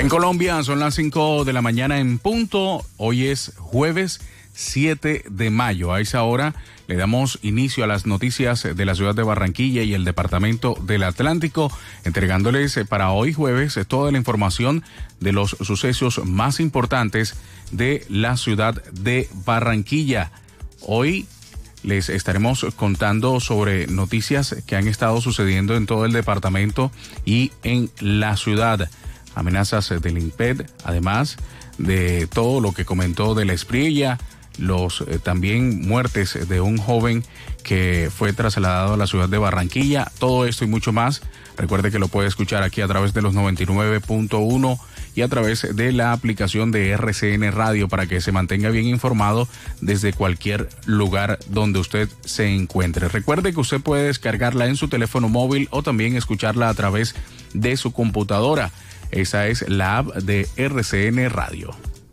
En Colombia son las 5 de la mañana en punto. Hoy es jueves 7 de mayo. A esa hora le damos inicio a las noticias de la ciudad de Barranquilla y el departamento del Atlántico, entregándoles para hoy jueves toda la información de los sucesos más importantes de la ciudad de Barranquilla. Hoy les estaremos contando sobre noticias que han estado sucediendo en todo el departamento y en la ciudad. Amenazas del INPED, además de todo lo que comentó de la Espriella, también muertes de un joven que fue trasladado a la ciudad de Barranquilla. Todo esto y mucho más. Recuerde que lo puede escuchar aquí a través de los 99.1 y a través de la aplicación de RCN Radio para que se mantenga bien informado desde cualquier lugar donde usted se encuentre. Recuerde que usted puede descargarla en su teléfono móvil o también escucharla a través de su computadora. Esa es la app de RCN Radio.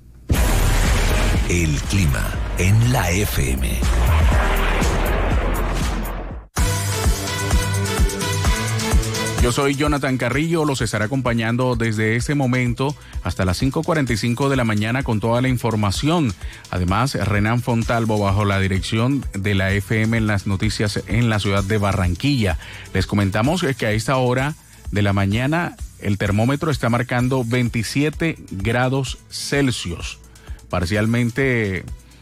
El clima en la FM. Yo soy Jonathan Carrillo, los estaré acompañando desde este momento hasta las 5:45 de la mañana con toda la información. Además, Renan Fontalvo bajo la dirección de la FM en las noticias en la ciudad de Barranquilla. Les comentamos que a esta hora de la mañana el termómetro está marcando 27 grados Celsius. Parcialmente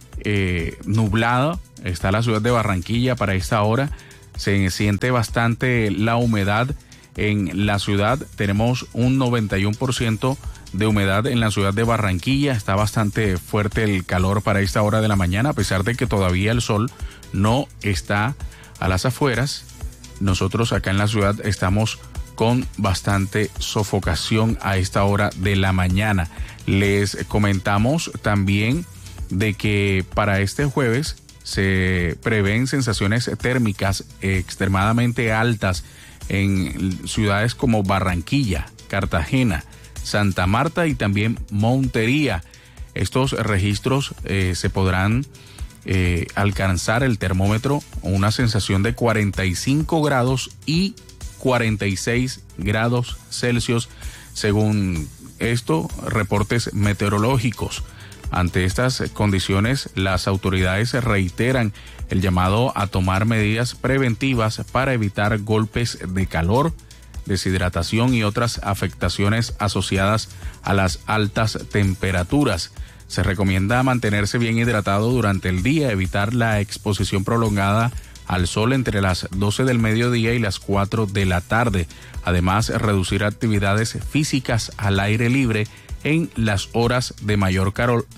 nublada está la ciudad de Barranquilla para esta hora. Se siente bastante la humedad en la ciudad. Tenemos un 91% de humedad en la ciudad de Barranquilla. Está bastante fuerte el calor para esta hora de la mañana, a pesar de que todavía el sol no está a las afueras. Nosotros acá en la ciudad estamos con bastante sofocación a esta hora de la mañana. Les comentamos también de que para este jueves se prevén sensaciones térmicas extremadamente altas en ciudades como Barranquilla, Cartagena, Santa Marta y también Montería. Estos registros se podrán alcanzar el termómetro, una sensación de 45 grados y 46 grados Celsius, según esto, reportes meteorológicos. Ante estas condiciones, las autoridades reiteran el llamado a tomar medidas preventivas para evitar golpes de calor, deshidratación y otras afectaciones asociadas a las altas temperaturas. Se recomienda mantenerse bien hidratado durante el día, evitar la exposición prolongada al sol entre las 12 del mediodía y las 4 de la tarde. Además, reducir actividades físicas al aire libre en las horas de mayor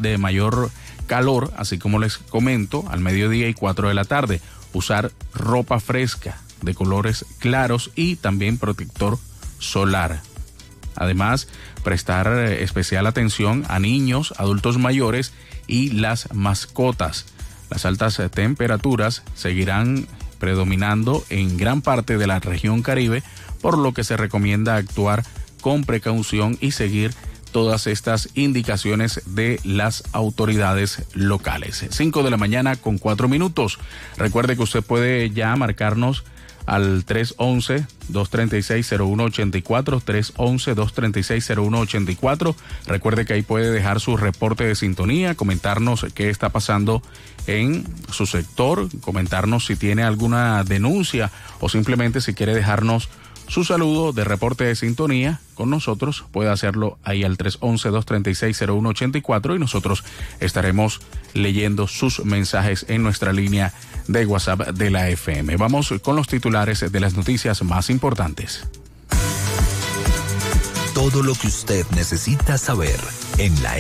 calor, así como les comento, al mediodía y 4 de la tarde. Usar ropa fresca de colores claros y también protector solar. Además, prestar especial atención a niños, adultos mayores y las mascotas. Las altas temperaturas seguirán predominando en gran parte de la región Caribe, por lo que se recomienda actuar con precaución y seguir todas estas indicaciones de las autoridades locales. 5 de la mañana con 4 minutos. Recuerde que usted puede ya marcarnos al 311-236-0184, 311-236-0184. Recuerde que ahí puede dejar su reporte de sintonía, comentarnos qué está pasando en su sector, comentarnos si tiene alguna denuncia o simplemente si quiere dejarnos su saludo de reporte de sintonía con nosotros. Puede hacerlo ahí al 311-236-0184 y nosotros estaremos leyendo sus mensajes en nuestra línea de WhatsApp de la FM. Vamos con los titulares de las noticias más importantes. Todo lo que usted necesita saber en la